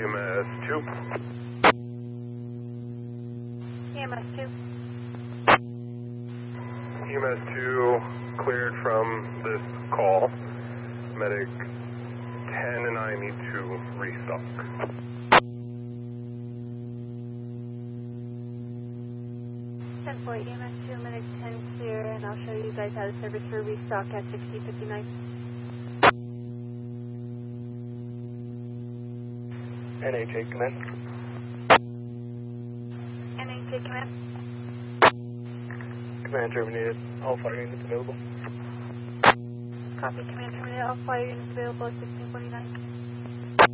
EMS 2. EMS 2. EMS 2 cleared from this call. Medic 10 and I need to restock. 10-4, EMS 2, medic 10 clear, and I'll show you guys how to service for restock at 6059. NHA command. NHA command. Command terminated. All fire units available. Copy, command terminated. All fire units available at 1649.